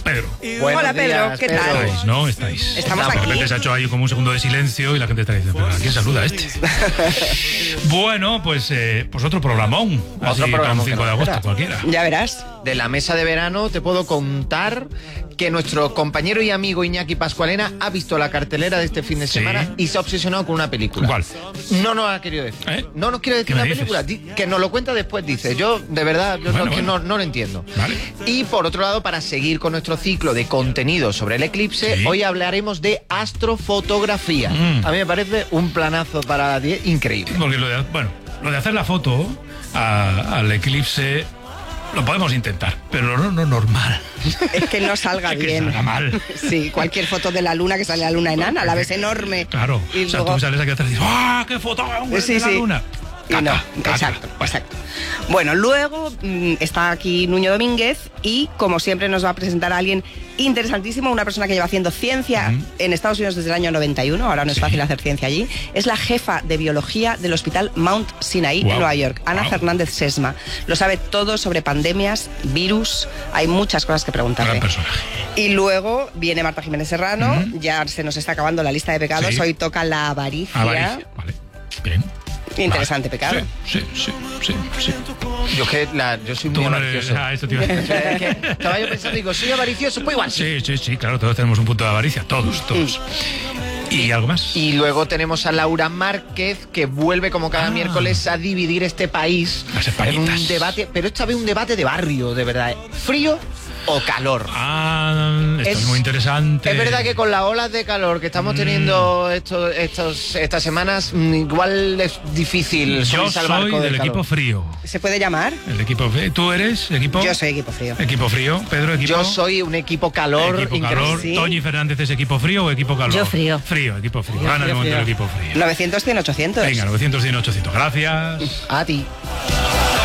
Pedro. Hola, Pedro, ¿qué tal? ¿Estáis, no? ¿Estáis? Estamos De repente aquí. se ha hecho ahí como un segundo de silencio y la gente está diciendo, ¿pero a quién saluda este? Bueno, pues otro programón. Así para un 5 de agosto cualquiera. Ya verás. De la mesa de verano te puedo contar que nuestro compañero y amigo Iñaki Pascualena ha visto la cartelera de este fin de semana y se ha obsesionado con una película. ¿Cuál? No nos ha querido decir. No nos quiere decir ¿Qué la me película. Que nos lo cuenta después, dice. Yo, de verdad, no lo entiendo. Vale. Y por otro lado, para seguir con nuestro ciclo de contenido sobre el eclipse, hoy hablaremos de astrofotografía. A mí me parece un planazo para la 10 increíble. Porque lo de hacer la foto al eclipse lo podemos intentar, pero no normal. Es que no salga Es que bien. salga mal. Sí, cualquier foto de la luna, que sale la luna enana, la ves enorme. Claro. Y O sea, luego... tú sales aquí atrás y dices, ¡ah, qué foto! Sí, de la sí. luna! Y no, Caca. exacto. Bueno, luego está aquí Nuño Domínguez y, como siempre, nos va a presentar a alguien interesantísimo, una persona que lleva haciendo ciencia en Estados Unidos desde el año 91, ahora no es fácil hacer ciencia allí. Es la jefa de biología del Hospital Mount Sinai en Nueva York, Ana Fernández Sesma. Lo sabe todo sobre pandemias, virus, hay muchas cosas que preguntarle. Gran personaje. Y luego viene Marta Jiménez Serrano, ya se nos está acabando la lista de pecados, hoy toca la avaricia. Avaricia, vale. Bien. Interesante pecado. Sí. Yo soy muy avaricioso. Esto te iba a decir. Estaba yo pensando, digo, soy avaricioso, pues igual. Sí, claro, todos tenemos un punto de avaricia, todos. ¿Y algo más? Y luego tenemos a Laura Márquez, que vuelve como cada miércoles a dividir este país en un debate, pero esta vez un debate de barrio, de verdad. ¿Frío o calor? Esto es muy interesante. Es verdad que con las olas de calor que estamos teniendo estas semanas, igual es difícil Yo subirse al barco soy del calor. equipo frío. ¿Se puede llamar? El equipo frío. ¿Tú eres equipo? Yo soy equipo frío. Equipo frío. Pedro, equipo. Yo soy un equipo calor. Equipo calor. ¿Sí? Toñi Fernández es equipo frío o equipo calor. Yo frío. Frío, equipo frío. Gana de momento el equipo frío. 900, 100, 800. Venga, 900, 100, 800. Gracias. A ti.